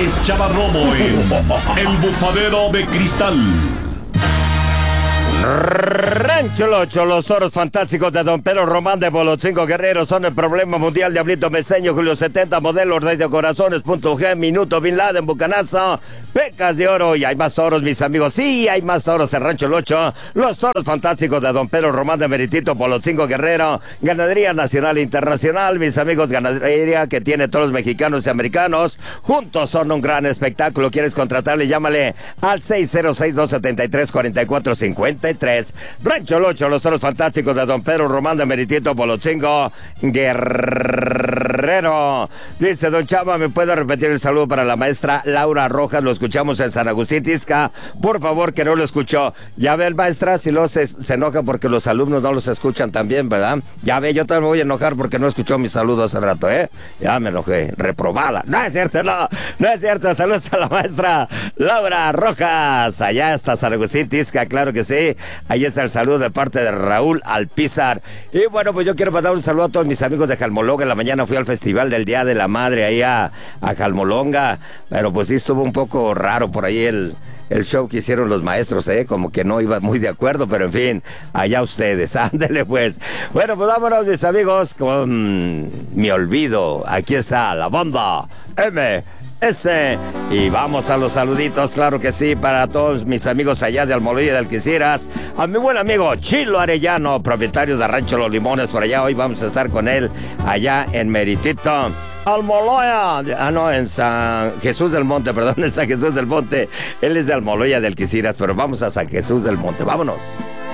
es Chava Romo en El Bufadero de Cristal. Rancho Locho, los toros fantásticos de Don Pedro Román de Bolotzingo Guerrero son el problema mundial. Diablito Meseño, Julio 70, modelo Rey de Corazones, Punto G, Minuto, Bin Laden, Bucanazo, Pecas de Oro. Y hay más toros, mis amigos. Sí, hay más toros en Rancho Locho. Los toros fantásticos de Don Pedro Román de Meritito, Bolotzingo Guerrero. Ganadería nacional e internacional, mis amigos. Ganadería que tiene toros mexicanos y americanos. Juntos son un gran espectáculo. ¿Quieres contratarle? Llámale al 606-273-4453. Rancho Locho, los toros fantásticos de Don Pedro Román de Meritito, Bolotzingo Guerrero. Dice Don Chava, ¿me puede repetir el saludo para la maestra Laura Rojas? Lo escuchamos en San Agustín Tizca. Por favor, que no lo escuchó. Ya ve el maestra, si lo se enoja porque los alumnos no los escuchan también, ¿verdad? Ya ve, yo también me voy a enojar porque no escuchó mi saludo hace rato, ¿eh? Ya me enojé, reprobada. No es cierto, no es cierto. Saludos a la maestra Laura Rojas. Allá está San Agustín Tizca, claro que sí. Ahí está el saludo de parte de Raúl Alpizar. Y bueno, pues yo quiero mandar un saludo a todos mis amigos de Jalmolonga. En la mañana fui al festival del Día de la Madre ahí a Jalmolonga, pero pues sí estuvo un poco raro por ahí el show que hicieron los maestros, como que no iba muy de acuerdo, pero en fin, allá ustedes, ándele pues. Bueno, pues vámonos, mis amigos, con Mi Olvido. Aquí está la banda y vamos a los saluditos, claro que sí, para todos mis amigos allá de Almoloya de Algeciras. A mi buen amigo Chilo Arellano, propietario de Rancho Los Limones, por allá. Hoy vamos a estar con él allá en Meritito Almoloya, en San Jesús del Monte, en San Jesús del Monte. Él es de Almoloya de Algeciras, pero vamos a San Jesús del Monte, vámonos.